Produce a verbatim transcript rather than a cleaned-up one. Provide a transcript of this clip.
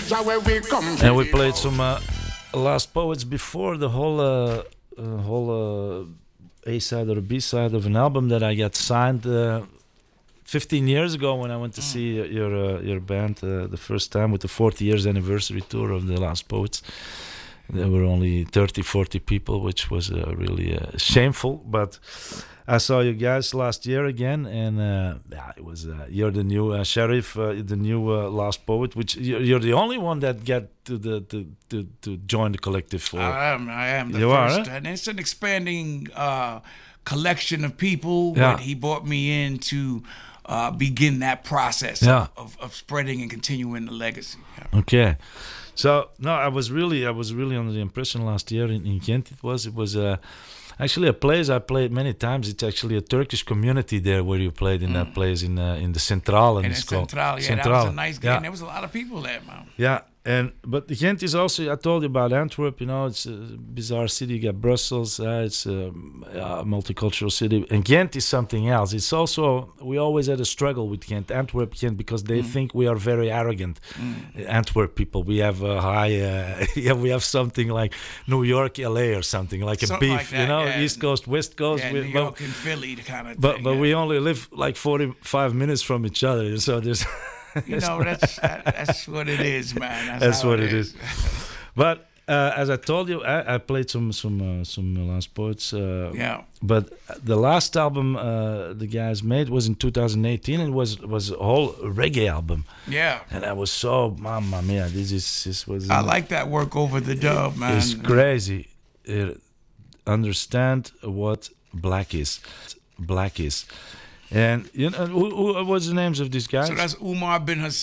Jah where we come from. And we played some uh, Last Poets before the whole uh, uh, whole uh, A side or B side of an album that I got signed uh, fifteen years ago when I went to mm. see your uh, your band uh, the first time with the forty years anniversary tour of the Last Poets. There were only thirty, forty people, which was uh, really uh, shameful. But I saw you guys last year again, and uh, yeah, it was. Uh, you're the new uh, sheriff, uh, the new uh, Last Poet, which you're, you're the only one that get to the to to, to join the collective. For I am. I am the you first, are, huh? and it's an expanding uh, collection of people. Yeah. But he brought me in to uh, begin that process Yeah. of, of spreading and continuing the legacy. Yeah. Okay. So no, I was really, I was really under the impression last year in, in Ghent. It was, it was uh, actually a place I played many times. It's actually a Turkish community there where you played in mm. that place in uh, in the Central. And in it's Central, yeah, Central. that was a nice game. Yeah. There was a lot of people there, man. Yeah, and but Ghent is also. I told you about Antwerp. You know, it's a bizarre city. You got Brussels. Uh, it's a, a multicultural city, and Ghent is something else. It's also we always had a struggle with Ghent, Antwerp, Ghent, because they mm. think we are very arrogant. Mm. Antwerp people, we have a high. Uh, yeah, we have something like New York, L A, or something like something a beef. Like that, you know, yeah. East Coast, West Coast. Yeah, we, New but, York and Philly, the kind of but thing. but yeah. we only live like forty-five minutes from each other, so there's. You know, that's that, that's what it is, man. That's, that's what it it is. is. But uh, as I told you, I, I played some some uh, some Last Poets. Uh, yeah. But the last album uh, the guys made was in two thousand eighteen. It was was a whole reggae album. Yeah. And I was so, mamma mia, this is this was. I like that work over the dub, man. It's crazy. It, understand what black is. Black is. And you know who, who was the names of these guys? So that's Umar bin Hassan.